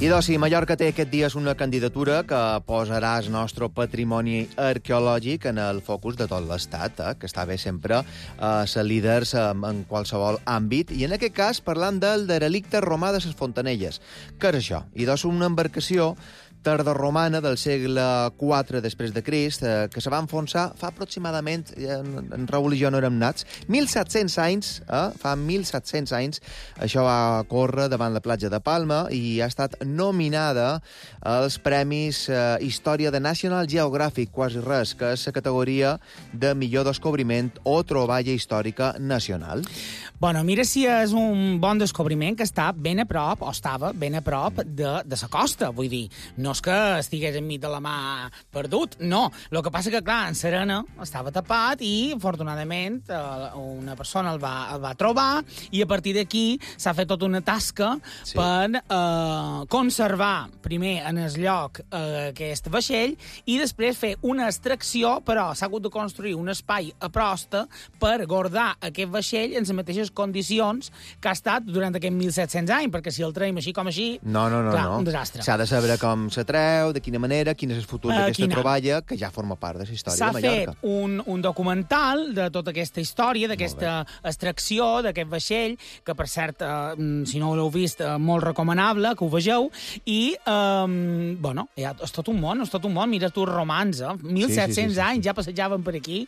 I doncs, sí, Mallorca té aquest dies una candidatura que posarà el nostre patrimoni arqueològic en el focus de tot l'Estat, que està bé sempre ser líders en qualsevol àmbit. I en aquest cas parlant del derelicte romà de les Fontanelles. Què és això? I doncs una embarcació tardoromana del segle IV després de Crist, que se va enfonsar fa aproximadament, en Raül i jo no érem nats, 1.700 anys, fa 1.700 anys, això va córrer davant la platja de Palma i ha estat nominada als Premis Història de National Geographic, quasi res, que és la categoria de millor descobriment o troballa històrica nacional. Bueno, mira si és un bon descobriment que està ben a prop, o estava ben a prop de la costa, vull dir, no és que estigués enmig de la mà perdut, no. El que passa que, clar, en Serena estava tapat i, afortunadament, una persona el va trobar i a partir d'aquí s'ha fet tota una tasca per conservar primer en el lloc aquest vaixell i després fer una extracció, però s'ha hagut de construir un espai a prosta per guardar aquest vaixell en les mateixes condicions que ha estat durant aquests 1.700 anys, perquè si el traiem així com així, clar, un desastre. S'ha de saber com se treu, de quina manera, quin és el futur d'aquesta troballa, que ja forma part de la història de Mallorca. S'ha fet un documental de tota aquesta història, d'aquesta extracció, d'aquest vaixell, que, per cert, si no l'heu vist, molt recomanable, que ho vegeu, i, bueno, és tot un món, mira tu, romans, 1.700 anys, ja passejaven per aquí,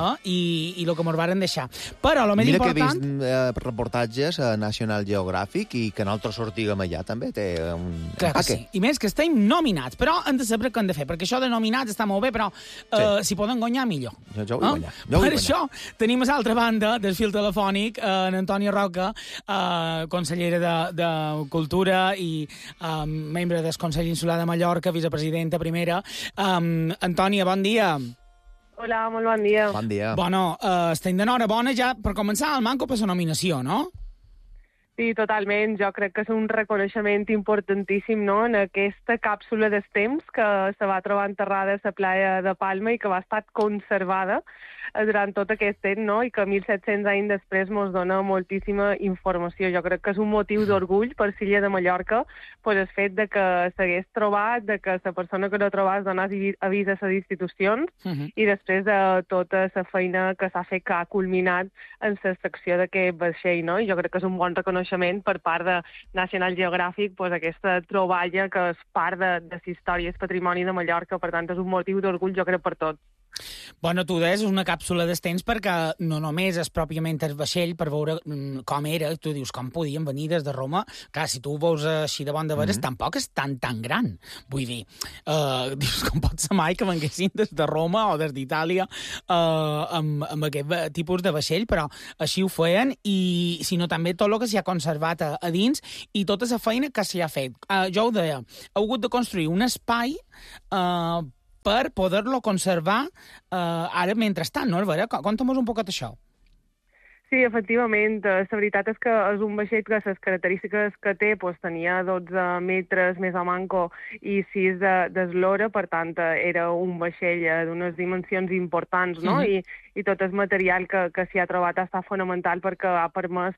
i el que mos varen deixar. Però el més important... Mira que he vist reportatges a National Geographic i que nosaltres sortíem allà també té un empaque. Sí. I més que estem nominats, però hem de saber què hem de fer, perquè això de nominats està molt bé, però si poden guanyar, millor. Jo vull guanyar. Per això tenim a l'altra banda del fil telefònic en Antònia Roca, consellera de Cultura i membre del Consell Insular de Mallorca, vicepresidenta primera. Antònia, bon dia. Hola, molt bon dia. Bon dia. Bueno, estem d'enhorabona ja per començar el manco per la nominació, no? Sí, totalment. Jo crec que és un reconeixement importantíssim, no?, en aquesta càpsula del temps que se va trobar enterrada a la playa de Palma i que va estar conservada durant tot aquest temps, no?, i que 1.700 anys després ens dona moltíssima informació. Jo crec que és un motiu d'orgull per l'illa de Mallorca, el fet de que s'hagués trobat, de que la persona que no trobàs donés avís a les institucions i després de tota la feina que s'ha fet, que ha culminat en la secció d'aquest vaixell, no? I jo crec que és un bon reconeixement per part de National Geographic, aquesta troballa que és part de la història i el patrimoni de Mallorca, per tant és un motiu d'orgull, jo crec, per tots. Bueno, tu deies una càpsula del temps perquè no només és pròpiament el vaixell per veure com era, tu dius com podien venir des de Roma, clar, si tu ho veus així de bon de veres, tampoc és tan gran. Vull dir, dius com pot ser mai que venguessin des de Roma o des d'Itàlia amb aquest tipus de vaixell, però així ho feien i sinó també tot el que s'hi ha conservat a dins i tota la feina que s'hi ha fet. Jo ho deia, heu hagut de construir un espai per poder-lo conservar ara mentrestant, no, Albert? Conta'm-nos un poquet això. Sí, efectivament. La veritat és que és un vaixell que les característiques que té tenia 12 metres més a manco i 6 d'eslora, per tant, era un vaixell d'unes dimensions importants, no? I tot el material que s'hi ha trobat està fonamental perquè ha permès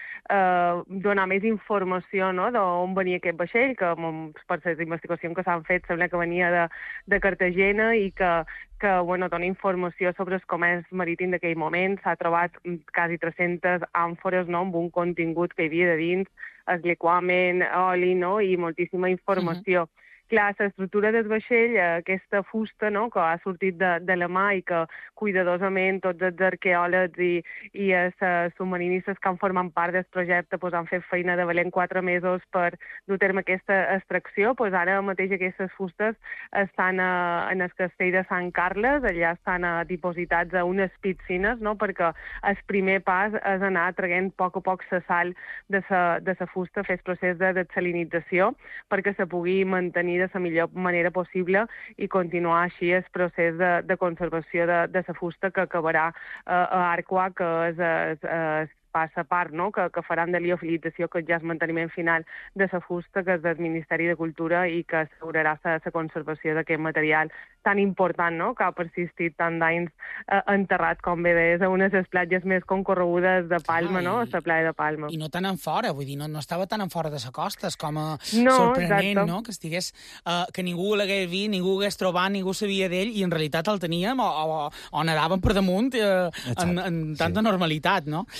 donar més informació, no?, d'on venia aquest vaixell, que per les investigacions que s'han fet sembla que venia de Cartagena i que dona informació sobre el comerç marítim d'aquell moment. S'ha trobat quasi 300 àmfores, no?, amb un contingut que hi havia de dins, el liquamen, oli, no?, i moltíssima informació. Clar, l'estructura del vaixell, aquesta fusta, no?, que ha sortit de la mà i que cuidadosament tots els arqueòlegs i els submarinistes que han format part del projecte han fet feina de valent 4 mesos per dur a terme aquesta extracció. Ara mateix aquestes fustes estan en el castell de Sant Carles, allà estan dipositats a unes piscines, no?, perquè el primer pas és anar traient a poc la sal de la fusta, fer el procés de desalinització perquè se pugui mantenir de la millor manera possible i continuar així el procés de conservació de la fusta que acabarà a Arqua, que és passa part, no?, que faran de liofilització, que ja és manteniment final de la fusta, que és del Ministeri de Cultura i que assegurarà la conservació d'aquest material tan important, no?, que ha persistit tant d'anys enterrat, com bé deies, a unes de les platges més concorregudes de Palma, no?, a la playa de Palma. I no tan en fora, vull dir, no estava tan en fora de la costa, és com sorprenent, exacte. no?, que estigués, que ningú l'hagués vist, ningú hagués trobat, ningú sabia d'ell, i en realitat el teníem o nedàvem per damunt en tanta normalitat, no?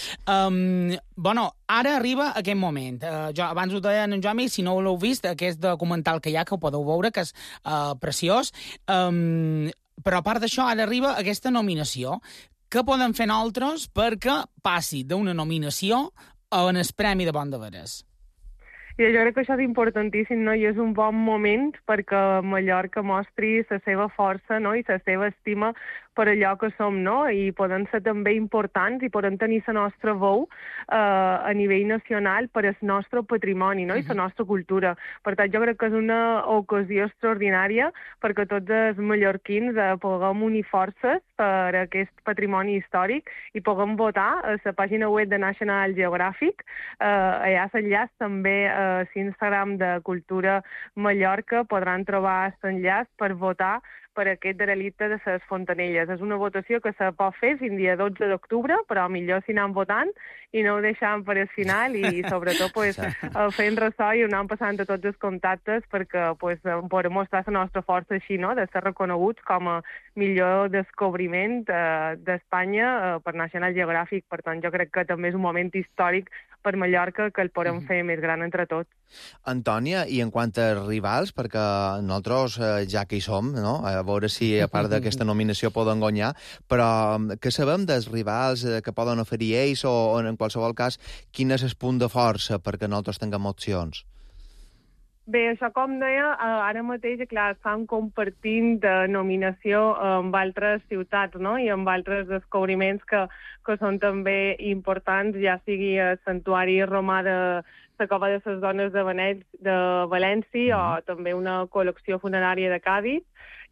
Bueno, ara arriba aquest moment. Abans ho deia en Jomi, si no l'heu vist, aquest documental que hi ha, que ho podeu veure, que és preciós. Però a part d'això, ara arriba aquesta nominació. Què podem fer nosaltres perquè passi d'una nominació a un premi de Pont de Veres? I jo crec que això és importantíssim, no?, i és un bon moment perquè Mallorca mostri la seva força, no?, i la seva estima per allò que som, no?, i poden ser també importants i poden tenir la nostra veu a nivell nacional per al nostre patrimoni, no?, i la nostra cultura. Per tant, jo crec que és una ocasió extraordinària perquè tots els mallorquins puguem unir forces per aquest patrimoni històric i puguem votar a la pàgina web de National Geographic. Allà l'enllaç també a l'Instagram de Cultura Mallorca podran trobar l'enllaç per votar per aquest derelicte de les Fontanelles. És una votació que se pot fer fins dia 12 d'octubre, però millor si anem votant i no ho deixem per al final i sobretot fent ressò i anant passant a tots els contactes perquè podem mostrar la nostra força així, no?, de ser reconeguts com a millor descobriment d'Espanya per National Geographic. Per tant, jo crec que també és un moment històric per Mallorca que el podem fer més gran entre tots. Antònia, i en quant a rivals, perquè nosaltres ja que hi som, no?, a veure si a part d'aquesta nominació poden guanyar, però què sabem dels rivals que poden oferir ells o en qualsevol cas, quin és el punt de força perquè nosaltres tinguem opcions? Bé, això, com deia, ara mateix, clar, estan compartint nominació amb altres ciutats, no?, i amb altres descobriments que són també importants, ja sigui el Santuari Romà de la Cova de les Dones de València o també una col·lecció funerària de Càdiz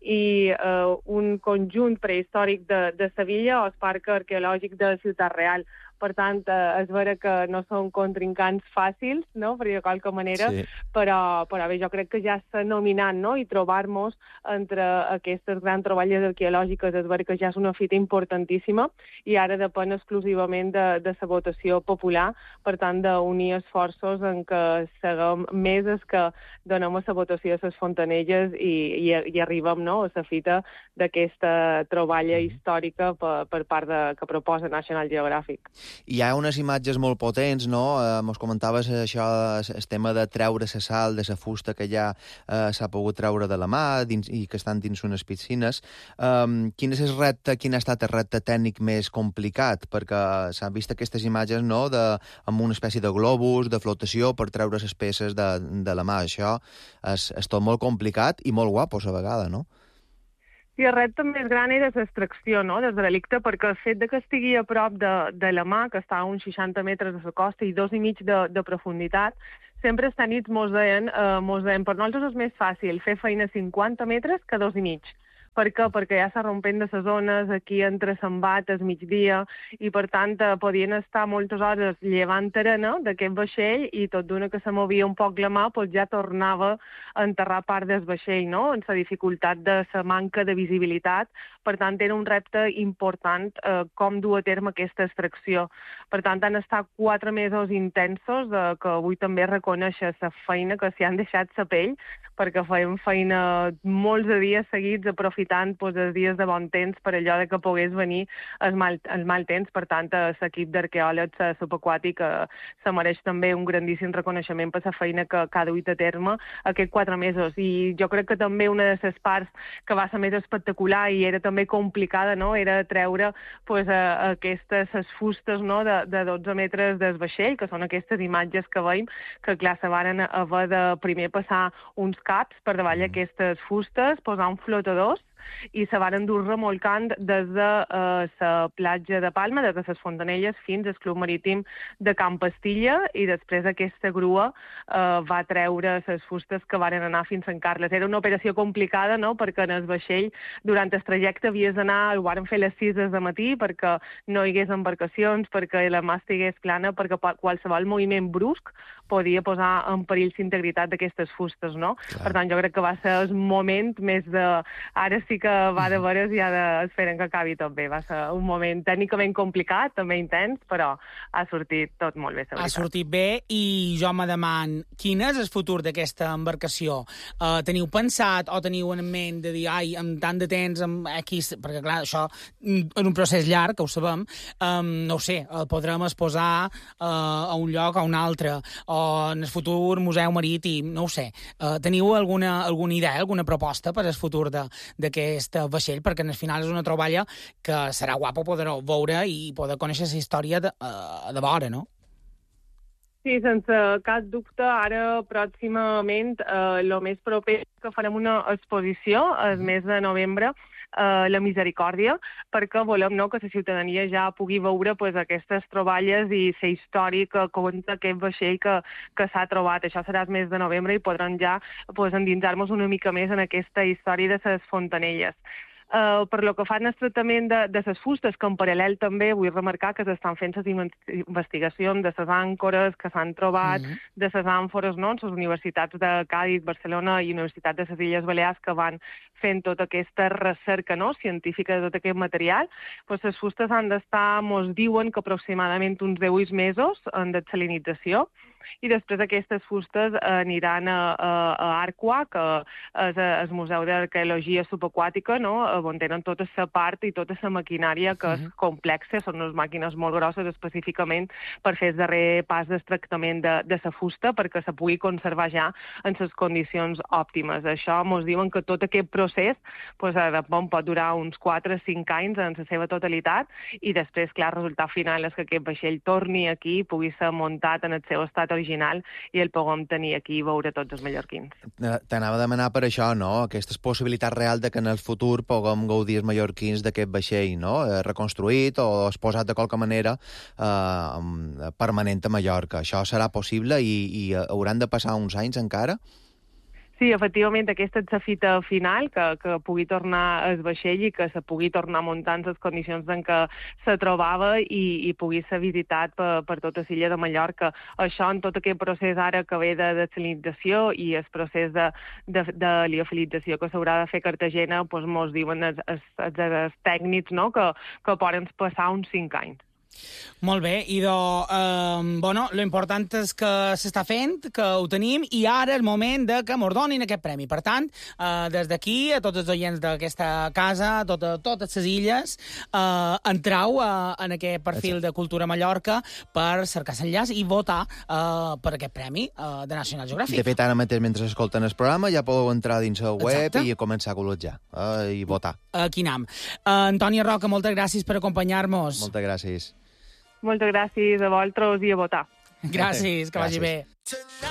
i un conjunt prehistòric de Sevilla o el Parc Arqueològic de Ciutat Real. Per tant, és vera que no són contrincants fàcils, no?, per dir de qualque manera, sí. Però bé, jo crec que ja s'ha nominat, no?, i trobar-nos entre aquestes grans troballes arqueològiques és vera que ja és una fita importantíssima i ara depèn exclusivament de la votació popular, per tant, d'unir esforços en què seguem més els que donem a la votació a les Fontanelles i arribem, no?, a la fita d'aquesta troballa històrica per part que proposa National Geographic. Hi ha unes imatges molt potents, no? Mos comentaves això, el tema de treure la sal de la fusta que ja s'ha pogut treure de la mà i que estan dins unes piscines. Quin és el repte, quin ha estat el repte tècnic més complicat? Perquè s'han vist aquestes imatges, no?, amb una espècie de globus, de flotació, per treure les peces de la mà. Això és tot molt complicat i molt guapo a la vegada, no? Sí, el repte més gran era l'extracció, no?, del delicte, perquè el fet que estigui a prop de la mà, que està a uns 60 metres de la costa i 2,5 de profunditat, sempre els tècnics mos deien, per nosaltres és més fàcil fer feina a 50 metres que 2,5. Per què? Perquè ja s'ha rompent de les zones, aquí entre Sambat, al migdia, i per tant podien estar moltes hores llevant arena d'aquest vaixell i tot d'una que se movia un poc la mà ja tornava a enterrar part del vaixell, no?, en la dificultat de la manca de visibilitat. Per tant, era un repte important com dur a terme aquesta extracció. Per tant, han estat 4 mesos intensos que avui també reconèixer la feina que s'hi han deixat la pell, perquè fèiem feina molts de dies seguits aprofitant els dies de bon temps per allò de que pogués venir el mal temps. Per tant, l'equip d'arqueòlegs subaquàtic se mereix també un grandíssim reconeixement per la feina que ha duit a terme aquests 4 mesos. I jo crec que també una de les parts que va ser més espectacular i era també complicada, no?, era treure aquestes fustes, no?, de 12 metres del vaixell, que són aquestes imatges que veiem, que clar, se varen haver de primer passar uns caps per davall d'aquestes fustes, posar uns flotadors i se varen dur remolcant des de la platja de Palma, des de les Fontanelles, fins al Club Marítim de Can Pastilla, i després aquesta grua va treure les fustes que varen anar fins a Sant Carles. Era una operació complicada, no?, perquè en el vaixell, durant el trajecte, havies d'anar, ho varen fer a les 6 del matí perquè no hi hagués embarcacions, perquè la mà estigués plana, perquè qualsevol moviment brusc podia posar en perill la integritat d'aquestes fustes, no? Clar. Per tant, jo crec que va ser el moment més de... Ara sí que va de veres i esperen que acabi tot bé. Va ser un moment tècnicament complicat, també intens, però ha sortit tot molt bé, la veritat. Ha sortit bé i jo me deman quin és el futur d'aquesta embarcació. Teniu pensat o teniu en ment de dir, amb tant de temps, amb X, perquè clar, això és un procés llarg, que ho sabem, no ho sé, el podrem exposar a un lloc o a un altre, o en el futur museu marítim, no ho sé. Teniu alguna idea, alguna proposta per al futur d'aquest vaixell? Perquè al final és una troballa que serà guapo poder veure i poder conèixer la història de vora, no? Sí, sense cap dubte, ara pròximament el més proper que farem una exposició el mes de novembre, la Misericòrdia, perquè volem que la ciutadania ja pugui veure aquestes troballes i la història que conta aquest vaixell que s'ha trobat. Això serà el mes de novembre i podran ja endinsar-nos una mica més en aquesta història de les fontanelles. Per lo que fa al tractament de les fustes, que en paral·lel també vull remarcar que s'estan fent les investigacions de les àncores que s'han trobat, de les àmfores, no?, en les universitats de Càdiz, Barcelona i Universitat de les Illes Balears, que van fent tota aquesta recerca, no?, científica de tot aquest material. Les fustes han d'estar, ens diuen que aproximadament uns 10 mesos en desalinització, i després aquestes fustes aniran a Arqua, que és el Museu d'Arqueologia Subaquàtica, no?, on tenen tota la part i tota la maquinària que és complexa, són unes màquines molt grosses específicament per fer el darrer pas d'extractament de la fusta perquè se pugui conservar ja en les condicions òptimes. Això ens diuen que tot aquest procés pot durar uns 4 o 5 anys en la seva totalitat i després, clar, el resultat final és que aquest vaixell torni aquí, pugui ser muntat en el seu estat original i el puguem tenir aquí i veure tots els mallorquins. T'anava a demanar per això, no?, aquesta possibilitat real de que en el futur puguem gaudir els mallorquins d'aquest vaixell, no?, reconstruït o exposat de qualque manera permanent a Mallorca. Això serà possible i hauran de passar uns anys encara? Sí, efectivament, aquesta és la fita final, que pugui tornar el vaixell i que se pugui tornar muntant les condicions en què se trobava i pugui ser visitat per tota l'illa de Mallorca. Això, en tot aquest procés ara que ve de desalinització i el procés de liofilització que s'haurà de fer a Cartagena, ens diuen els tècnics, no?, que poden passar uns 5 anys. Molt bé, i lo important és que s'està fent, que ho tenim, i ara és el moment de que mos donin aquest premi. Per tant, des d'aquí, a tots els oients d'aquesta casa, a totes les illes, entreu en aquest perfil de Cultura Mallorca per cercar l'enllaç i votar per aquest premi de National Geographic. De fet, ara mateix, mentre escolten el programa, ja podeu entrar dins el web i començar a col·legiar i votar. Aquí anem. Antònia Roca, moltes gràcies per acompanyar-nos. Moltes gràcies. Moltes gràcies a vosaltres i a votar. Gràcies, que vagi bé.